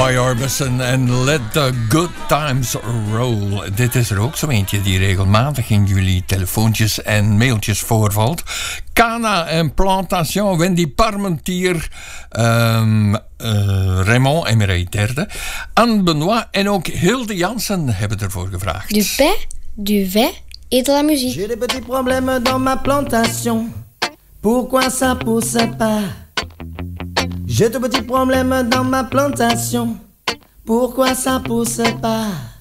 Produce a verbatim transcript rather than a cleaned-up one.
Roy Orbison en Let the Good Times Roll. Dit is er ook zo eentje die regelmatig in jullie telefoontjes en mailtjes voorvalt. Cana en Plantation, Wendy Parmentier, um, uh, Raymond en Mireille Derde, Anne Benoit en ook Hilde Jansen hebben ervoor gevraagd. Du pain, du vin et de la musique. J'ai des petits problèmes dans ma plantation. Pourquoi ça pousse pas? J'ai de petits problèmes dans ma plantation. Pourquoi ça pousse pas?